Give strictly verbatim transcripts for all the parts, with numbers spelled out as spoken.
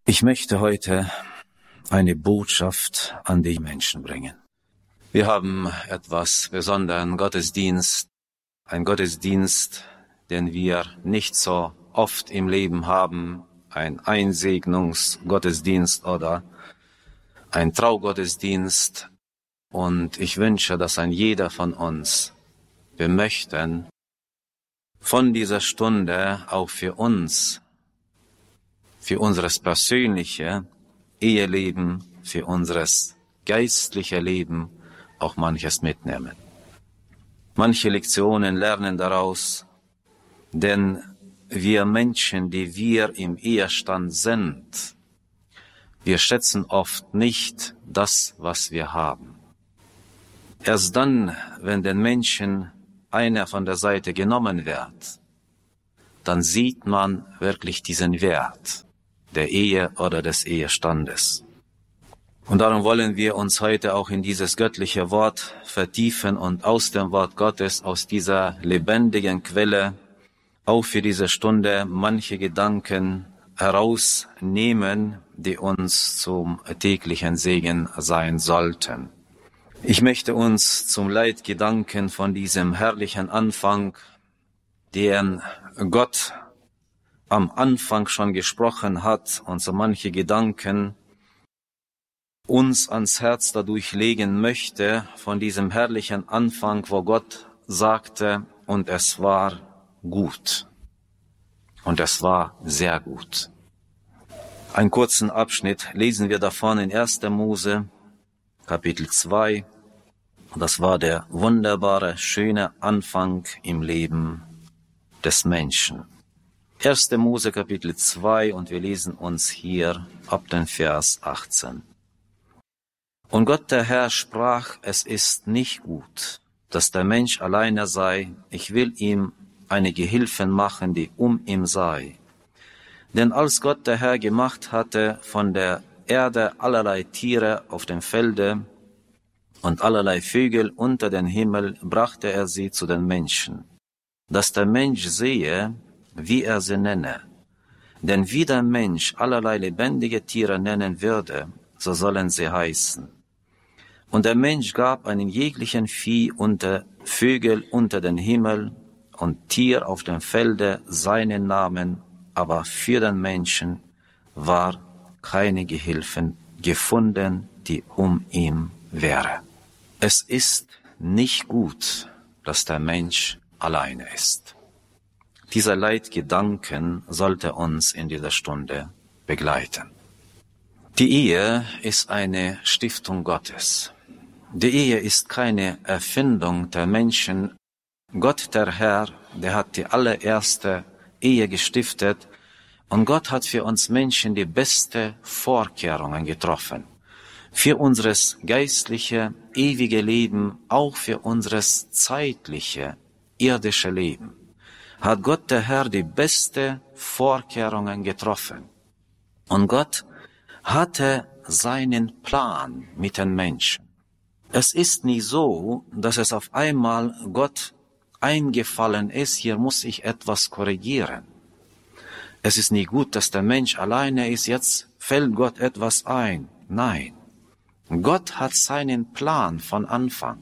Ich möchte heute eine Botschaft an die Menschen bringen. Wir haben etwas besonderen Gottesdienst, ein Gottesdienst, den wir nicht so oft im Leben haben, ein Einsegnungsgottesdienst oder ein Traugottesdienst. Und ich wünsche, dass ein jeder von uns, wir möchten von dieser Stunde auch für uns, für unseres persönliche Eheleben, für unseres geistliche Leben auch manches mitnehmen. Manche Lektionen lernen daraus, denn wir Menschen, die wir im Ehestand sind, wir schätzen oft nicht das, was wir haben. Erst dann, wenn den Menschen einer von der Seite genommen wird, dann sieht man wirklich diesen Wert der Ehe oder des Ehestandes. Und darum wollen wir uns heute auch in dieses göttliche Wort vertiefen und aus dem Wort Gottes, aus dieser lebendigen Quelle, auch für diese Stunde manche Gedanken herausnehmen, die uns zum täglichen Segen sein sollten. Ich möchte uns zum Leitgedanken von diesem herrlichen Anfang, den Gott am Anfang schon gesprochen hat und so manche Gedanken uns ans Herz dadurch legen möchte, von diesem herrlichen Anfang, wo Gott sagte, und es war gut. Und es war sehr gut. Einen kurzen Abschnitt lesen wir davon in erster Mose, Kapitel zwei. Das war der wunderbare, schöne Anfang im Leben des Menschen. erster Mose Kapitel zwei und wir lesen uns hier ab den Vers achtzehn. Und Gott der Herr sprach, es ist nicht gut, dass der Mensch alleine sei, ich will ihm eine Gehilfin machen, die um ihn sei. Denn als Gott der Herr gemacht hatte von der Erde allerlei Tiere auf dem Felde und allerlei Vögel unter den Himmel, brachte er sie zu den Menschen, dass der Mensch sehe, wie er sie nenne. Denn wie der Mensch allerlei lebendige Tiere nennen würde, so sollen sie heißen. Und der Mensch gab einen jeglichen Vieh unter Vögel unter den Himmel und Tier auf dem Felde seinen Namen, aber für den Menschen war keine Gehilfen gefunden, die um ihn wäre. Es ist nicht gut, dass der Mensch alleine ist. Dieser Leitgedanken sollte uns in dieser Stunde begleiten. Die Ehe ist eine Stiftung Gottes. Die Ehe ist keine Erfindung der Menschen. Gott, der Herr, der hat die allererste Ehe gestiftet und Gott hat für uns Menschen die beste Vorkehrungen getroffen. Für unseres geistliche, ewige Leben, auch für unseres zeitliche, irdische Leben, hat Gott der Herr die beste Vorkehrungen getroffen. Und Gott hatte seinen Plan mit den Menschen. Es ist nicht so, dass es auf einmal Gott eingefallen ist, hier muss ich etwas korrigieren. Es ist nicht gut, dass der Mensch alleine ist, jetzt fällt Gott etwas ein. Nein, Gott hat seinen Plan von Anfang.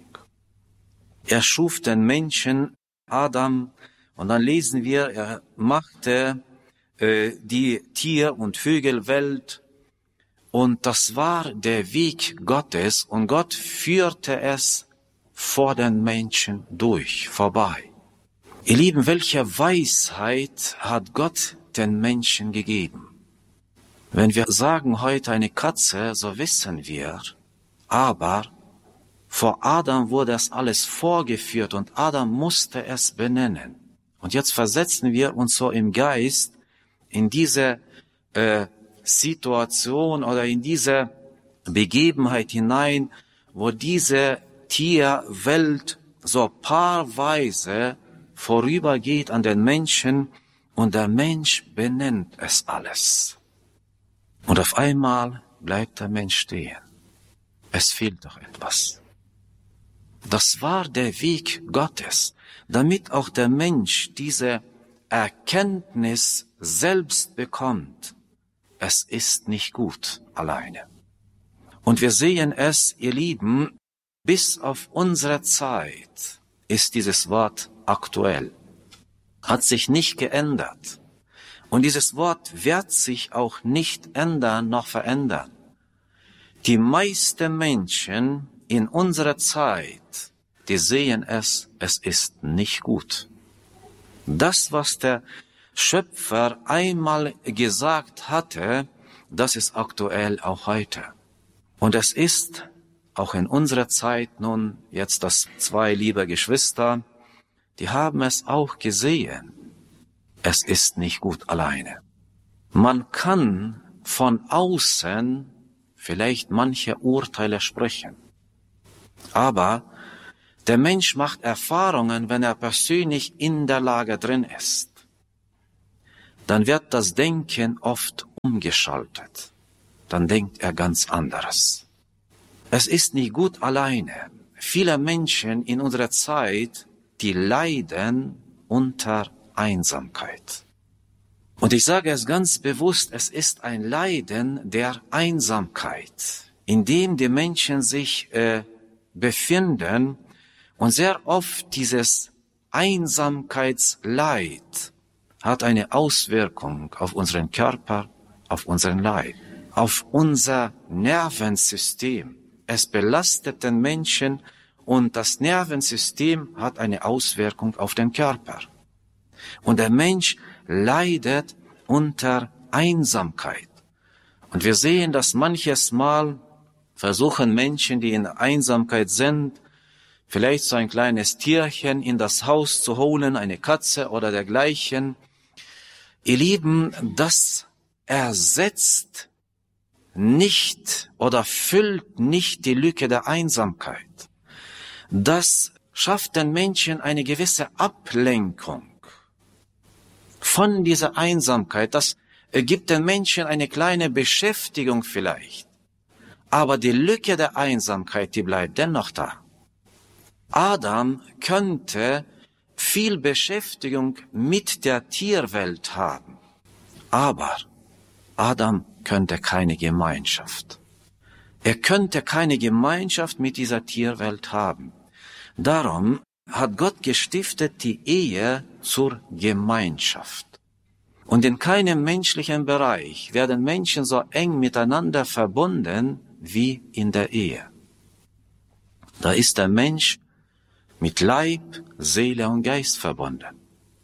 Er schuf den Menschen, Adam, und dann lesen wir, er machte äh, die Tier- und Vögelwelt und das war der Weg Gottes und Gott führte es vor den Menschen durch, vorbei. Ihr Lieben, welche Weisheit hat Gott den Menschen gegeben? Wenn wir sagen heute eine Katze, so wissen wir, aber vor Adam wurde das alles vorgeführt und Adam musste es benennen. Und jetzt versetzen wir uns so im Geist in diese äh, Situation oder in diese Begebenheit hinein, wo diese Tierwelt so paarweise vorübergeht an den Menschen und der Mensch benennt es alles. Und auf einmal bleibt der Mensch stehen. Es fehlt doch etwas. Das war der Weg Gottes, damit auch der Mensch diese Erkenntnis selbst bekommt. es ist nicht gut alleine. Und wir sehen es, ihr Lieben, bis auf unsere Zeit ist dieses Wort aktuell, hat sich nicht geändert. Und dieses Wort wird sich auch nicht ändern noch verändern. Die meisten Menschen in unserer Zeit, die sehen es, es ist nicht gut. Das, was der Schöpfer einmal gesagt hatte, das ist aktuell auch heute. Und es ist auch in unserer Zeit nun jetzt, dass zwei liebe Geschwister, die haben es auch gesehen. Es ist nicht gut alleine. Man kann von außen vielleicht manche Urteile sprechen. Aber der Mensch macht Erfahrungen, wenn er persönlich in der Lage drin ist. Dann wird das Denken oft umgeschaltet. Dann denkt er ganz anderes. Es ist nicht gut alleine. Viele Menschen in unserer Zeit, die leiden unter Einsamkeit. Und ich sage es ganz bewusst, es ist ein Leiden der Einsamkeit, in dem die Menschen sich äh, befinden und sehr oft dieses Einsamkeitsleid hat eine Auswirkung auf unseren Körper, auf unseren Leib, auf unser Nervensystem. Es belastet den Menschen und das Nervensystem hat eine Auswirkung auf den Körper. Und der Mensch leidet unter Einsamkeit. Und wir sehen, dass manches Mal versuchen Menschen, die in Einsamkeit sind, vielleicht so ein kleines Tierchen in das Haus zu holen, eine Katze oder dergleichen. Ihr Lieben, das ersetzt nicht oder füllt nicht die Lücke der Einsamkeit. Das schafft den Menschen eine gewisse Ablenkung von dieser Einsamkeit. Das gibt den Menschen eine kleine Beschäftigung vielleicht. Aber die Lücke der Einsamkeit, die bleibt dennoch da. Adam könnte viel Beschäftigung mit der Tierwelt haben. Aber Adam könnte keine Gemeinschaft. Er könnte keine Gemeinschaft mit dieser Tierwelt haben. Darum hat Gott gestiftet die Ehe zur Gemeinschaft. Und in keinem menschlichen Bereich werden Menschen so eng miteinander verbunden wie in der Ehe. Da ist der Mensch mit Leib, Seele und Geist verbunden.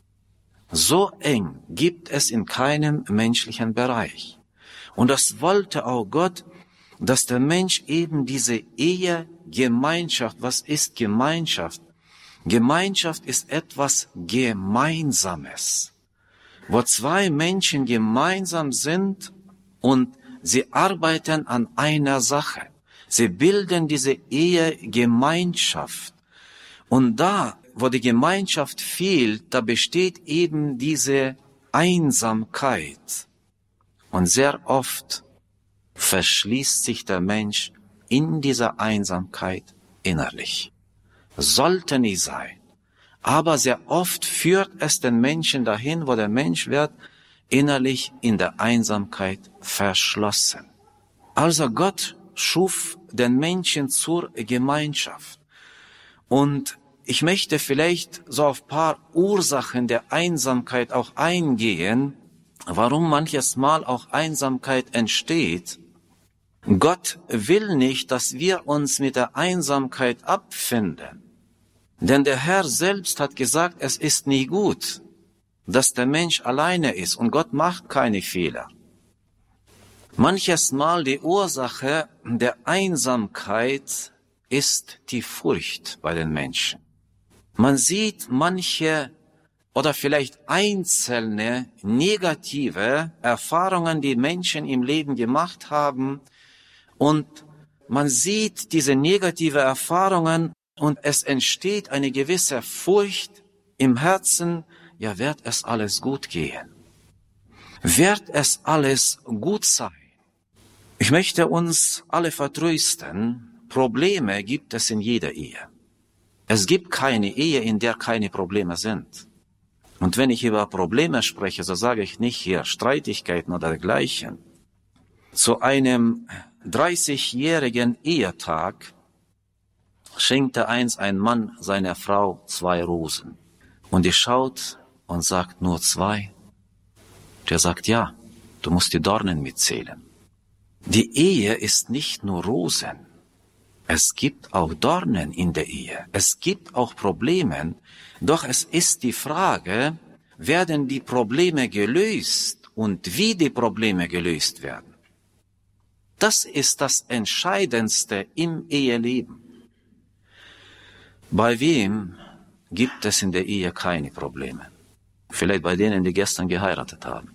So eng gibt es in keinem menschlichen Bereich. Und das wollte auch Gott, dass der Mensch eben diese Ehegemeinschaft, was ist Gemeinschaft? Gemeinschaft ist etwas Gemeinsames, wo zwei Menschen gemeinsam sind und sie arbeiten an einer Sache. Sie bilden diese Ehegemeinschaft. Und da, wo die Gemeinschaft fehlt, da besteht eben diese Einsamkeit. Und sehr oft verschließt sich der Mensch in dieser Einsamkeit innerlich. Sollte nicht sein. Aber sehr oft führt es den Menschen dahin, wo der Mensch wird innerlich in der Einsamkeit verschlossen. Also Gott schuf den Menschen zur Gemeinschaft. Und ich möchte vielleicht so auf ein paar Ursachen der Einsamkeit auch eingehen, warum manches Mal auch Einsamkeit entsteht. Gott will nicht, dass wir uns mit der Einsamkeit abfinden. Denn der Herr selbst hat gesagt, es ist nie gut, dass der Mensch alleine ist und Gott macht keine Fehler. Manches Mal die Ursache der Einsamkeit ist die Furcht bei den Menschen. Man sieht manche oder vielleicht einzelne negative Erfahrungen, die Menschen im Leben gemacht haben, und man sieht diese negative Erfahrungen und es entsteht eine gewisse Furcht im Herzen. Ja, wird es alles gut gehen? Wird es alles gut sein? Ich möchte uns alle vertrösten, Probleme gibt es in jeder Ehe. Es gibt keine Ehe, in der keine Probleme sind. Und wenn ich über Probleme spreche, so sage ich nicht hier Streitigkeiten oder dergleichen. Zu einem dreißigjährigen Ehetag schenkte einst ein Mann seiner Frau zwei Rosen. Und die schaut und sagt, nur zwei? Der sagt, ja, du musst die Dornen mitzählen. Die Ehe ist nicht nur Rosen. Es gibt auch Dornen in der Ehe. Es gibt auch Probleme. Doch es ist die Frage, werden die Probleme gelöst und wie die Probleme gelöst werden? Das ist das Entscheidendste im Eheleben. Bei wem gibt es in der Ehe keine Probleme? Vielleicht bei denen, die gestern geheiratet haben.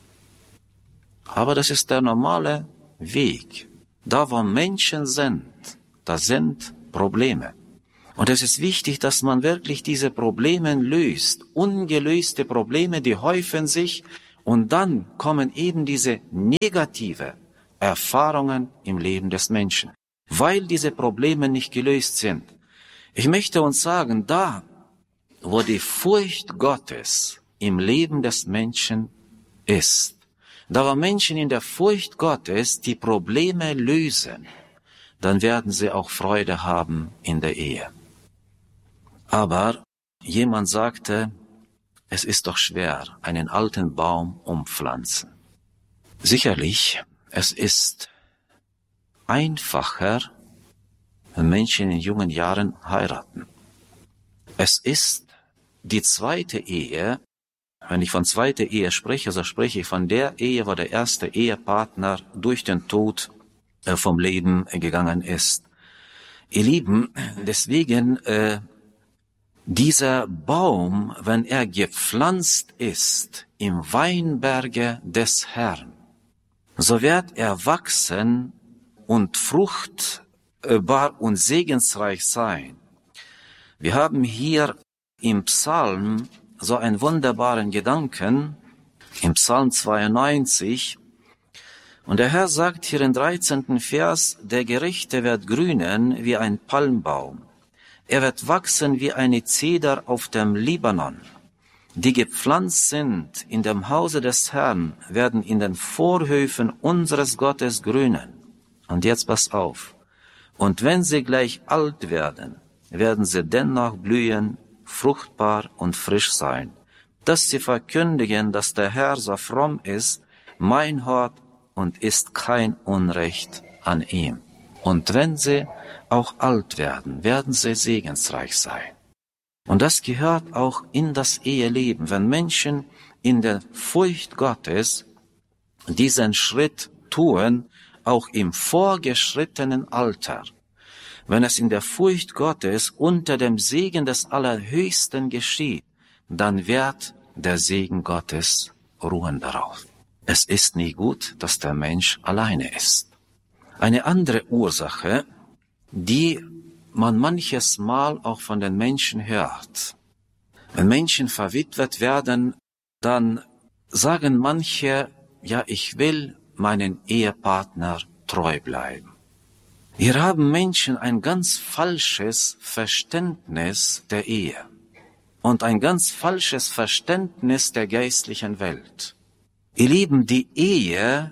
Aber das ist der normale Weg. Da, wo Menschen sind, da sind Probleme. Und es ist wichtig, dass man wirklich diese Probleme löst. Ungelöste Probleme, die häufen sich und dann kommen eben diese negative Erfahrungen im Leben des Menschen, weil diese Probleme nicht gelöst sind. Ich möchte uns sagen, da, wo die Furcht Gottes im Leben des Menschen ist, da wo Menschen in der Furcht Gottes die Probleme lösen, dann werden sie auch Freude haben in der Ehe. Aber jemand sagte, es ist doch schwer, einen alten Baum umpflanzen. Sicherlich, es ist einfacher, wenn Menschen in jungen Jahren heiraten. Es ist die zweite Ehe. Wenn ich von zweiter Ehe spreche, so spreche ich von der Ehe, wo der erste Ehepartner durch den Tod vom Leben gegangen ist. Ihr Lieben, deswegen äh, dieser Baum, wenn er gepflanzt ist im Weinberge des Herrn, so wird er wachsen und fruchtbar und segensreich sein. Wir haben hier im Psalm so einen wunderbaren Gedanken, im Psalm zweiundneunzig, und der Herr sagt hier im dreizehnten Vers, der Gerechte wird grünen wie ein Palmbaum. Er wird wachsen wie eine Zeder auf dem Libanon. Die gepflanzt sind in dem Hause des Herrn, werden in den Vorhöfen unseres Gottes grünen. Und jetzt pass auf. Und wenn sie gleich alt werden, werden sie dennoch blühen, fruchtbar und frisch sein, dass sie verkündigen, dass der Herr so fromm ist, mein Hort, und ist kein Unrecht an ihm. Und wenn sie auch alt werden, werden sie segensreich sein. Und das gehört auch in das Eheleben, wenn Menschen in der Furcht Gottes diesen Schritt tun, auch im vorgeschrittenen Alter. Wenn es in der Furcht Gottes unter dem Segen des Allerhöchsten geschieht, dann wird der Segen Gottes ruhen darauf. Es ist nie gut, dass der Mensch alleine ist. Eine andere Ursache, die man manches Mal auch von den Menschen hört. Wenn Menschen verwitwet werden, dann sagen manche, ja, ich will meinen Ehepartner treu bleiben. Hier haben Menschen ein ganz falsches Verständnis der Ehe und ein ganz falsches Verständnis der geistlichen Welt. Ihr Lieben, die Ehe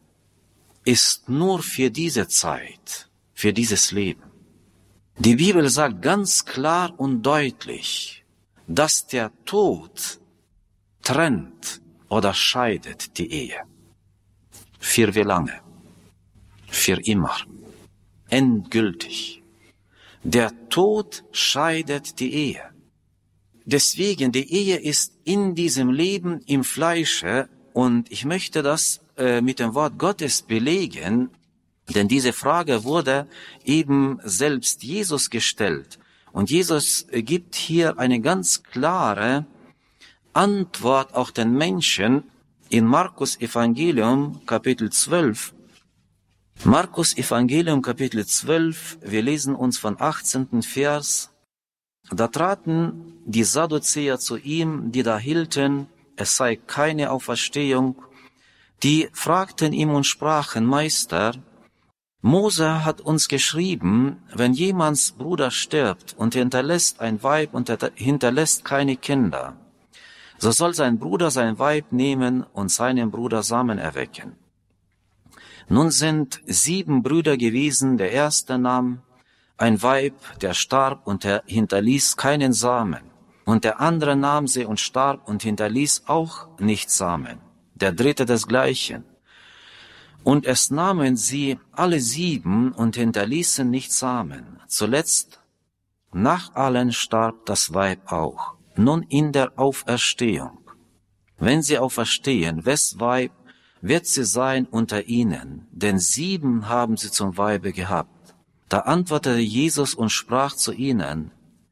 ist nur für diese Zeit, für dieses Leben. Die Bibel sagt ganz klar und deutlich, dass der Tod trennt oder scheidet die Ehe. Für wie lange? Für immer. Endgültig. Der Tod scheidet die Ehe. Deswegen, die Ehe ist in diesem Leben im Fleische. Und ich möchte das äh, mit dem Wort Gottes belegen, denn diese Frage wurde eben selbst Jesus gestellt. Und Jesus äh, gibt hier eine ganz klare Antwort auch den Menschen in Markus Evangelium Kapitel zwölf. Markus Evangelium Kapitel zwölf, wir lesen uns von achtzehnten Vers. Da traten die Sadduzäer zu ihm, die da hielten, es sei keine Auferstehung. Die fragten ihm und sprachen, Meister, Mose hat uns geschrieben, wenn jemands Bruder stirbt und hinterlässt ein Weib und hinterlässt keine Kinder, so soll sein Bruder sein Weib nehmen und seinem Bruder Samen erwecken. Nun sind sieben Brüder gewesen, der erste nahm ein Weib, der starb und er hinterließ keinen Samen. Und der andere nahm sie und starb und hinterließ auch nicht Samen. Der dritte desgleichen. Und es nahmen sie alle sieben und hinterließen nicht Samen. Zuletzt, nach allen starb das Weib auch. Nun in der Auferstehung. Wenn sie auferstehen, wes Weib wird sie sein unter ihnen? Denn sieben haben sie zum Weibe gehabt. Da antwortete Jesus und sprach zu ihnen,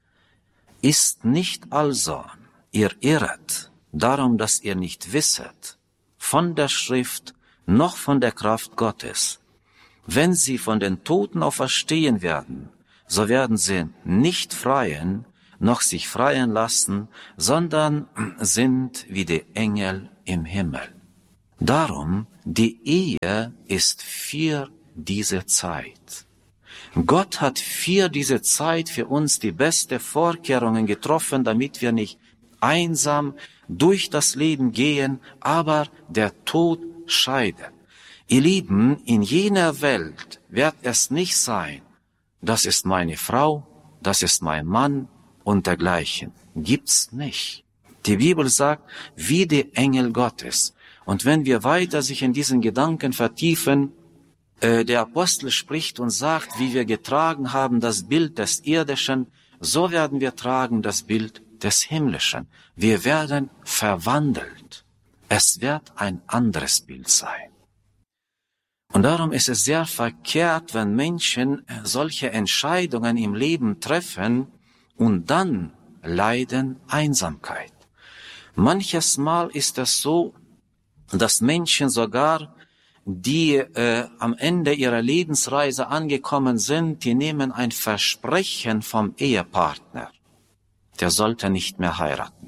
ist nicht also, ihr irret, darum, dass ihr nicht wisset, von der Schrift noch von der Kraft Gottes. Wenn sie von den Toten auferstehen werden, so werden sie nicht freien, noch sich freien lassen, sondern sind wie die Engel im Himmel. Darum, die Ehe ist für diese Zeit. Gott hat für diese Zeit für uns die beste Vorkehrungen getroffen, damit wir nicht einsam durch das Leben gehen, aber der Tod scheide. Ihr Lieben, in jener Welt wird es nicht sein, das ist meine Frau, das ist mein Mann und dergleichen. Gibt's nicht. Die Bibel sagt, wie die Engel Gottes. Und wenn wir weiter sich in diesen Gedanken vertiefen, äh, der Apostel spricht und sagt, wie wir getragen haben das Bild des Irdischen, so werden wir tragen das Bild des Himmlischen. Wir werden verwandelt. Es wird ein anderes Bild sein. Und darum ist es sehr verkehrt, wenn Menschen solche Entscheidungen im Leben treffen und dann leiden Einsamkeit. Manches Mal ist es so, dass Menschen sogar, die äh, am Ende ihrer Lebensreise angekommen sind, die nehmen ein Versprechen vom Ehepartner. Der sollte nicht mehr heiraten.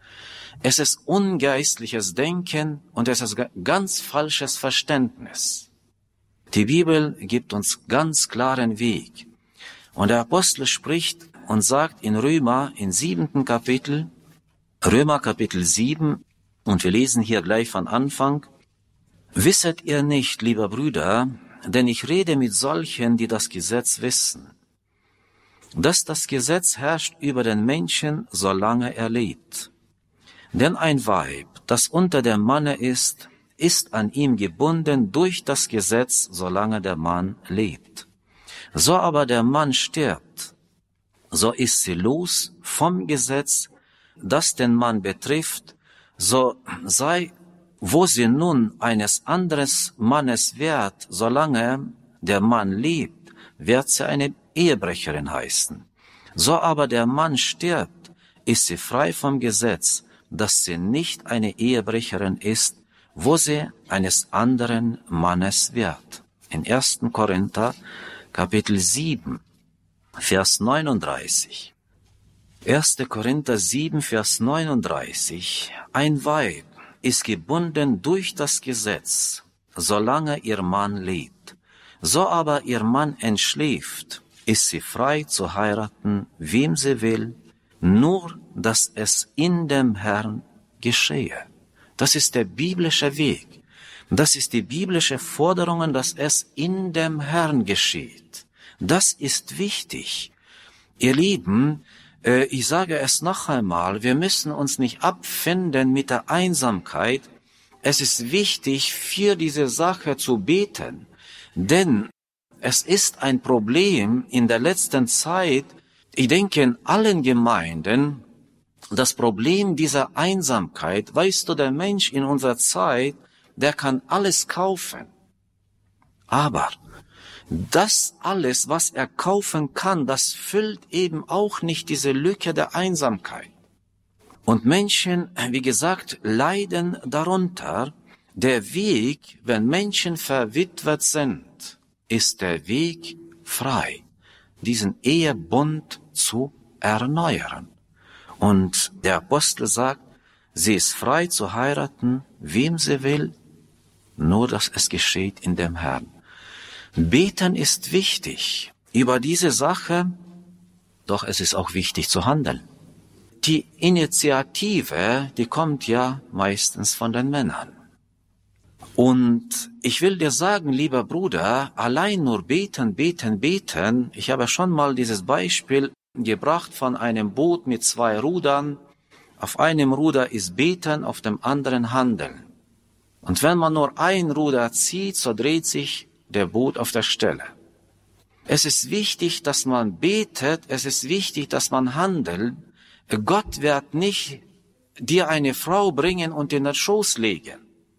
Es ist ungeistliches Denken und es ist ganz falsches Verständnis. Die Bibel gibt uns ganz klaren Weg. Und der Apostel spricht und sagt in Römer, im siebenten Kapitel, Römer Kapitel sieben, und wir lesen hier gleich von Anfang, wisset ihr nicht, lieber Brüder, denn ich rede mit solchen, die das Gesetz wissen, dass das Gesetz herrscht über den Menschen, solange er lebt. Denn ein Weib, das unter dem Manne ist, ist an ihm gebunden durch das Gesetz, solange der Mann lebt. So aber der Mann stirbt, so ist sie los vom Gesetz, das den Mann betrifft, so sei, wo sie nun eines anderen Mannes wird, solange der Mann lebt, wird sie eine Ehebrecherin heißen. So aber der Mann stirbt, ist sie frei vom Gesetz, dass sie nicht eine Ehebrecherin ist, wo sie eines anderen Mannes wird. In ersten Korinther, Kapitel sieben, Vers neununddreißig. erster Korinther sieben, Vers neununddreißig. Ein Weib ist gebunden durch das Gesetz, solange ihr Mann lebt. So aber ihr Mann entschläft, ist sie frei zu heiraten, wem sie will, nur dass es in dem Herrn geschehe. Das ist der biblische Weg. Das ist die biblische Forderung, dass es in dem Herrn geschieht. Das ist wichtig. Ihr Lieben, äh, ich sage es noch einmal, wir müssen uns nicht abfinden mit der Einsamkeit. Es ist wichtig, für diese Sache zu beten, denn es ist ein Problem in der letzten Zeit, ich denke in allen Gemeinden, das Problem dieser Einsamkeit, weißt du, der Mensch in unserer Zeit, der kann alles kaufen. Aber das alles, was er kaufen kann, das füllt eben auch nicht diese Lücke der Einsamkeit. Und Menschen, wie gesagt, leiden darunter. Der Weg, wenn Menschen verwitwet sind, ist der Weg frei, diesen Ehebund zu erneuern. Und der Apostel sagt, sie ist frei zu heiraten, wem sie will, nur dass es geschieht in dem Herrn. Beten ist wichtig über diese Sache, doch es ist auch wichtig zu handeln. Die Initiative, die kommt ja meistens von den Männern. Und ich will dir sagen, lieber Bruder, allein nur beten, beten, beten. Ich habe schon mal dieses Beispiel gebracht von einem Boot mit zwei Rudern. Auf einem Ruder ist Beten, auf dem anderen Handeln. Und wenn man nur ein Ruder zieht, so dreht sich der Boot auf der Stelle. Es ist wichtig, dass man betet, es ist wichtig, dass man handelt. Gott wird nicht dir eine Frau bringen und in den Schoß legen.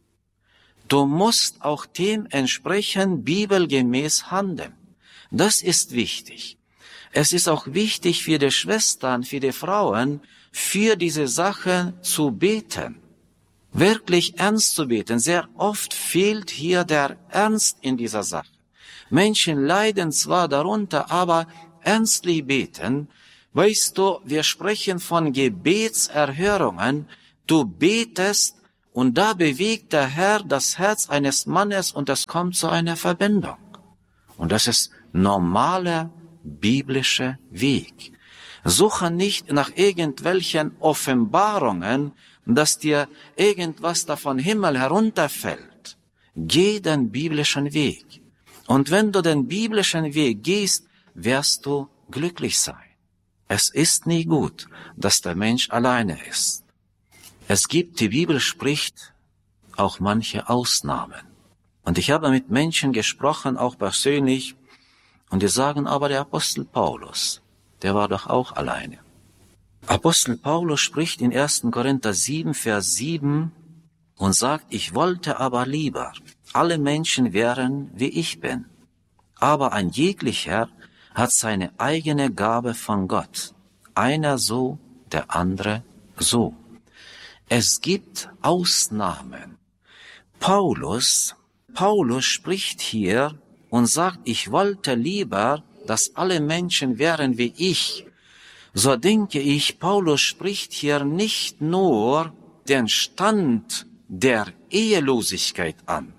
Du musst auch dementsprechend bibelgemäß handeln. Das ist wichtig. Es ist auch wichtig für die Schwestern, für die Frauen, für diese Sachen zu beten. Wirklich ernst zu beten. Sehr oft fehlt hier der Ernst in dieser Sache. Menschen leiden zwar darunter, aber ernstlich beten. Weißt du, wir sprechen von Gebetserhörungen. Du betest und da bewegt der Herr das Herz eines Mannes und es kommt zu einer Verbindung. Und das ist normaler biblischer Weg. Suche nicht nach irgendwelchen Offenbarungen, dass dir irgendwas da vom Himmel herunterfällt. Geh den biblischen Weg. Und wenn du den biblischen Weg gehst, wirst du glücklich sein. Es ist nie gut, dass der Mensch alleine ist. Es gibt, die Bibel spricht, auch manche Ausnahmen. Und ich habe mit Menschen gesprochen, auch persönlich, und die sagen, aber der Apostel Paulus, der war doch auch alleine. Apostel Paulus spricht in ersten Korinther sieben, Vers sieben und sagt, ich wollte aber lieber, alle Menschen wären, wie ich bin. Aber ein jeglicher hat seine eigene Gabe von Gott. Einer so, der andere so. Es gibt Ausnahmen. Paulus, Paulus spricht hier und sagt, ich wollte lieber, dass alle Menschen wären wie ich. So denke ich, Paulus spricht hier nicht nur den Stand der Ehelosigkeit an.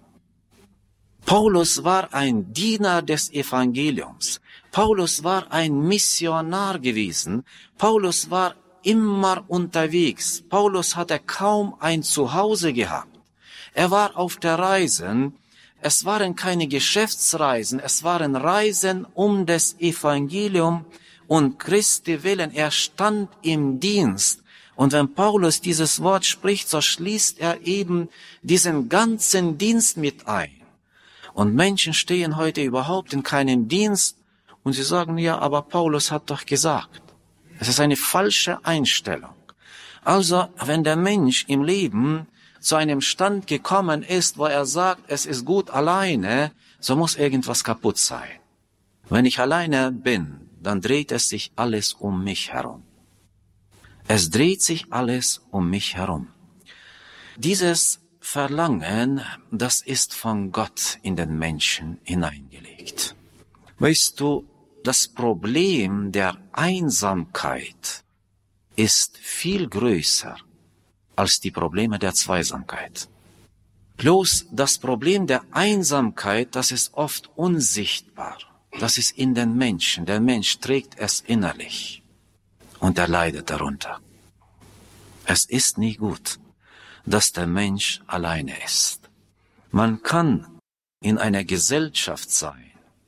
Paulus war ein Diener des Evangeliums. Paulus war ein Missionar gewesen. Paulus war immer unterwegs. Paulus hatte kaum ein Zuhause gehabt. Er war auf der Reisen. Es waren keine Geschäftsreisen, es waren Reisen um das Evangelium und Christi willen. Er stand im Dienst. Und wenn Paulus dieses Wort spricht, so schließt er eben diesen ganzen Dienst mit ein. Und Menschen stehen heute überhaupt in keinem Dienst und sie sagen, ja, aber Paulus hat doch gesagt. Es ist eine falsche Einstellung. Also, wenn der Mensch im Leben zu einem Stand gekommen ist, wo er sagt, es ist gut alleine, so muss irgendwas kaputt sein. Wenn ich alleine bin, dann dreht es sich alles um mich herum. Es dreht sich alles um mich herum. Dieses Verlangen, das ist von Gott in den Menschen hineingelegt. Weißt du, das Problem der Einsamkeit ist viel größer als die Probleme der Zweisamkeit. Bloß das Problem der Einsamkeit, das ist oft unsichtbar. Das ist in den Menschen. Der Mensch trägt es innerlich und er leidet darunter. Es ist nie gut, dass der Mensch alleine ist. Man kann in einer Gesellschaft sein.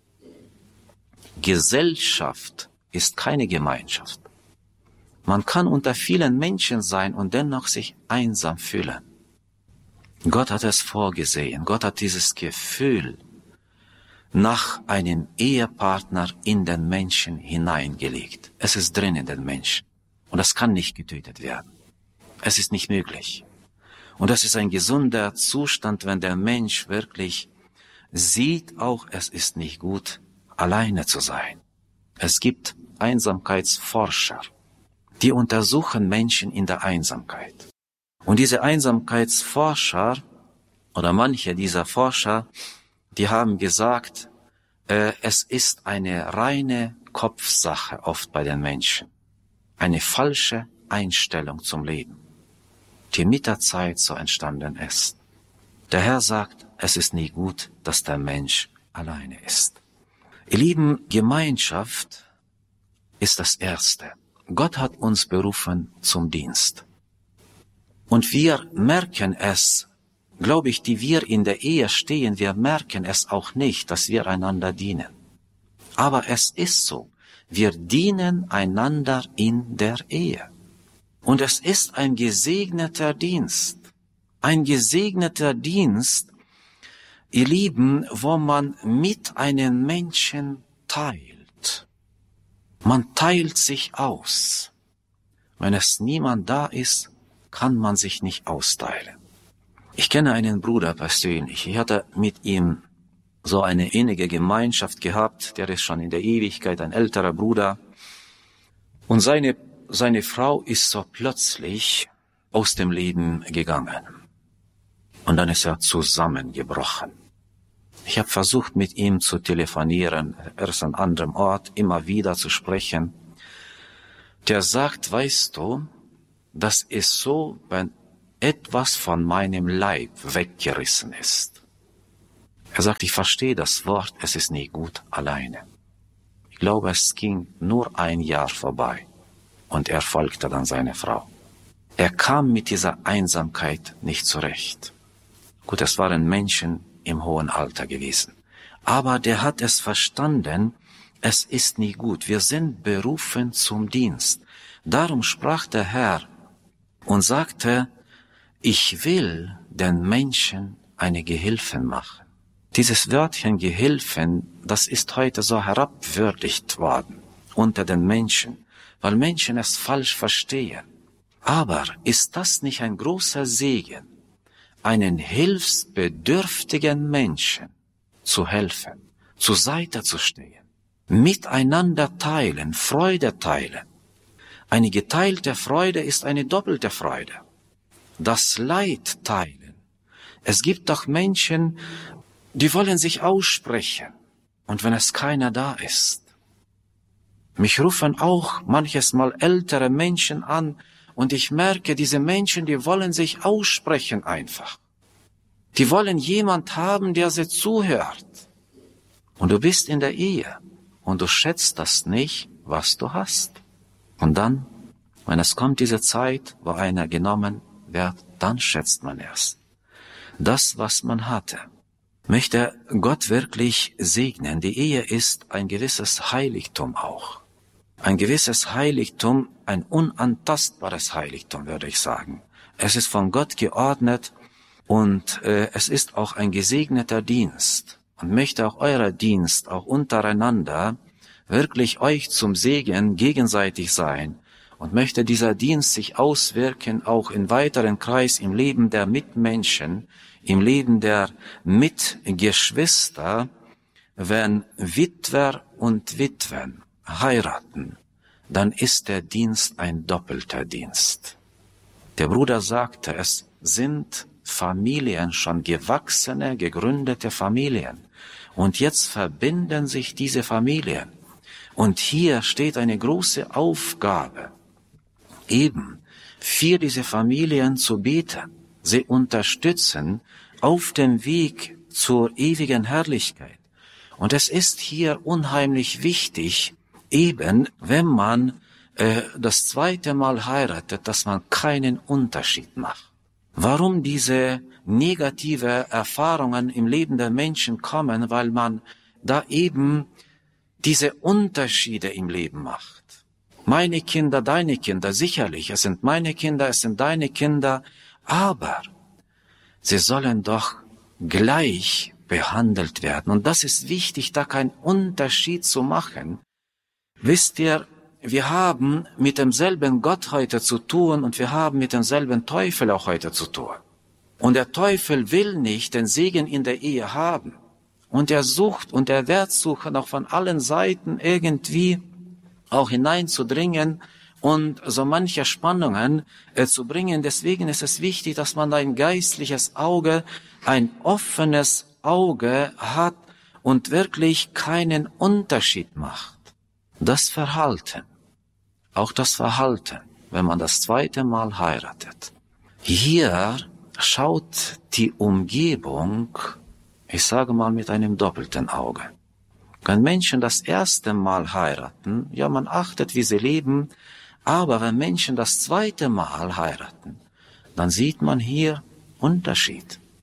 Gesellschaft ist keine Gemeinschaft. Man kann unter vielen Menschen sein und dennoch sich einsam fühlen. Gott hat es vorgesehen. Gott hat dieses Gefühl nach einem Ehepartner in den Menschen hineingelegt. Es ist drin in den Menschen. Und das kann nicht getötet werden. Es ist nicht möglich. Und das ist ein gesunder Zustand, wenn der Mensch wirklich sieht, auch es ist nicht gut, alleine zu sein. Es gibt Einsamkeitsforscher, die untersuchen Menschen in der Einsamkeit. Und diese Einsamkeitsforscher oder manche dieser Forscher, die haben gesagt, äh, es ist eine reine Kopfsache oft bei den Menschen. Eine falsche Einstellung zum Leben, die mit der Zeit so entstanden ist. Der Herr sagt, es ist nie gut, dass der Mensch alleine ist. Ihr Lieben, Gemeinschaft ist das Erste. Gott hat uns berufen zum Dienst. Und wir merken es glaube ich, die wir in der Ehe stehen, wir merken es auch nicht, dass wir einander dienen. Aber es ist so. Wir dienen einander in der Ehe. Und es ist ein gesegneter Dienst. Ein gesegneter Dienst, ihr Lieben, wo man mit einem Menschen teilt. Man teilt sich aus. Wenn es niemand da ist, kann man sich nicht austeilen. Ich kenne einen Bruder persönlich. Ich hatte mit ihm so eine innige Gemeinschaft gehabt. Der ist schon in der Ewigkeit ein älterer Bruder. Und seine, seine Frau ist so plötzlich aus dem Leben gegangen. Und dann ist er zusammengebrochen. Ich habe versucht, mit ihm zu telefonieren. Er ist an anderem Ort, immer wieder zu sprechen. Der sagt, weißt du, das ist so, wenn etwas von meinem Leib weggerissen ist. Er sagt, ich verstehe das Wort, es ist nie gut alleine. Ich glaube, es ging nur ein Jahr vorbei und er folgte dann seiner Frau. Er kam mit dieser Einsamkeit nicht zurecht. Gut, es waren Menschen im hohen Alter gewesen. Aber der hat es verstanden, es ist nie gut. Wir sind berufen zum Dienst. Darum sprach der Herr und sagte, ich will den Menschen eine Gehilfen machen. Dieses Wörtchen Gehilfen, das ist heute so herabwürdigt worden unter den Menschen, weil Menschen es falsch verstehen. Aber ist das nicht ein großer Segen, einen hilfsbedürftigen Menschen zu helfen, zur Seite zu stehen, miteinander teilen, Freude teilen. Eine geteilte Freude ist eine doppelte Freude. Das Leid teilen. Es gibt doch Menschen, die wollen sich aussprechen. Und wenn es keiner da ist. Mich rufen auch manches Mal ältere Menschen an und ich merke, diese Menschen, die wollen sich aussprechen einfach. Die wollen jemand haben, der sie zuhört. Und du bist in der Ehe und du schätzt das nicht, was du hast. Und dann, wenn es kommt diese Zeit, wo einer genommen wird, dann schätzt man es. Das, was man hatte. Möchte Gott wirklich segnen. Die Ehe ist ein gewisses Heiligtum auch. Ein gewisses Heiligtum, ein unantastbares Heiligtum, würde ich sagen. Es ist von Gott geordnet und äh, es ist auch ein gesegneter Dienst. Und möchte auch euer Dienst, auch untereinander, wirklich euch zum Segen gegenseitig sein. Und möchte dieser Dienst sich auswirken, auch im weiteren Kreis, im Leben der Mitmenschen, im Leben der Mitgeschwister, wenn Witwer und Witwen heiraten, dann ist der Dienst ein doppelter Dienst. Der Bruder sagte, es sind Familien, schon gewachsene, gegründete Familien. Und jetzt verbinden sich diese Familien. Und hier steht eine große Aufgabe, eben für diese Familien zu beten, sie unterstützen auf dem Weg zur ewigen Herrlichkeit. Und es ist hier unheimlich wichtig, eben wenn man äh, das zweite Mal heiratet, dass man keinen Unterschied macht. Warum diese negative Erfahrungen im Leben der Menschen kommen? Weil man da eben diese Unterschiede im Leben macht. Meine Kinder, deine Kinder, sicherlich, es sind meine Kinder, es sind deine Kinder, aber sie sollen doch gleich behandelt werden. Und das ist wichtig, da keinen Unterschied zu machen. Wisst ihr, wir haben mit demselben Gott heute zu tun und wir haben mit demselben Teufel auch heute zu tun. Und der Teufel will nicht den Segen in der Ehe haben. Und er sucht und er wird suchen, auch von allen Seiten irgendwie auch hineinzudringen und so manche Spannungen äh, zu bringen. Deswegen ist es wichtig, dass man ein geistliches Auge, ein offenes Auge hat und wirklich keinen Unterschied macht. Das Verhalten, auch das Verhalten, wenn man das zweite Mal heiratet. Hier schaut die Umgebung, ich sage mal mit einem doppelten Auge. Wenn Menschen das erste Mal heiraten, ja, man achtet, wie sie leben, aber wenn Menschen das zweite Mal heiraten, dann sieht man hier Unterschied.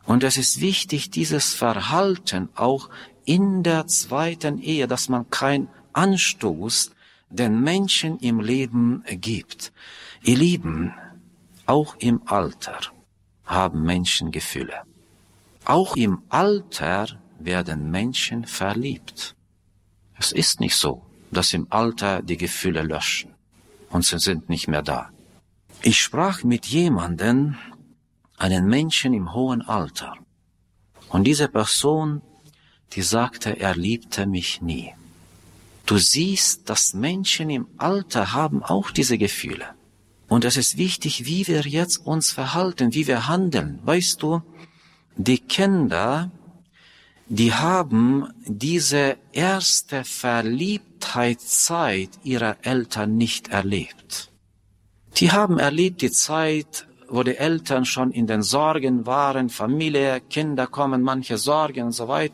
Und es ist wichtig, dieses Verhalten auch in der zweiten Ehe, dass man keinen Anstoß den Menschen im Leben gibt. Ihr Lieben, auch im Alter haben Menschen Gefühle. Auch im Alter werden Menschen verliebt. Es ist nicht so, dass im Alter die Gefühle löschen und sie sind nicht mehr da. Ich sprach mit jemandem, einen Menschen im hohen Alter. Und diese Person, die sagte, er liebte mich nie. Du siehst, dass Menschen im Alter haben auch diese Gefühle. Und es ist wichtig, wie wir jetzt uns verhalten, wie wir handeln. Weißt du, die Kinder, die haben diese erste Verliebtheitszeit ihrer Eltern nicht erlebt. Die haben erlebt die Zeit, wo die Eltern schon in den Sorgen waren, Familie, Kinder kommen, manche Sorgen und so weiter.